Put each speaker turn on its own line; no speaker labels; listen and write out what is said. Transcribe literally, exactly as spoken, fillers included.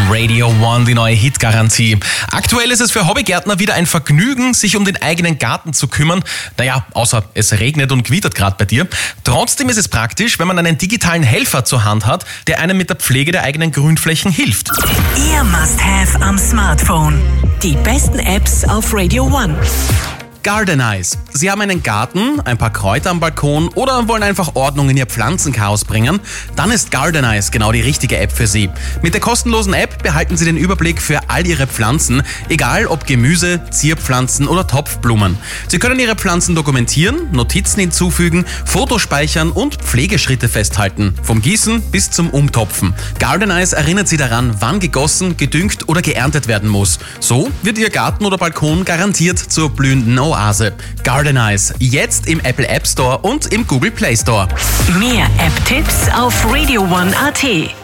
Radio One, die neue Hitgarantie. Aktuell ist es für Hobbygärtner wieder ein Vergnügen, sich um den eigenen Garten zu kümmern. Naja, außer es regnet und gewittert gerade bei dir. Trotzdem ist es praktisch, wenn man einen digitalen Helfer zur Hand hat, der einem mit der Pflege der eigenen Grünflächen hilft.
Ihr Must-Have am Smartphone. Die besten Apps auf Radio One.
Gardenize. Sie haben einen Garten, ein paar Kräuter am Balkon oder wollen einfach Ordnung in Ihr Pflanzenchaos bringen? Dann ist Gardenize genau die richtige App für Sie. Mit der kostenlosen App behalten Sie den Überblick für all Ihre Pflanzen, egal ob Gemüse, Zierpflanzen oder Topfblumen. Sie können Ihre Pflanzen dokumentieren, Notizen hinzufügen, Fotos speichern und Pflegeschritte festhalten, vom Gießen bis zum Umtopfen. Gardenize erinnert Sie daran, wann gegossen, gedüngt oder geerntet werden muss. So wird Ihr Garten oder Balkon garantiert zur blühenden Oase. Gardenize, jetzt im Apple App Store und im Google Play Store.
Mehr App-Tipps auf radio one punkt a t.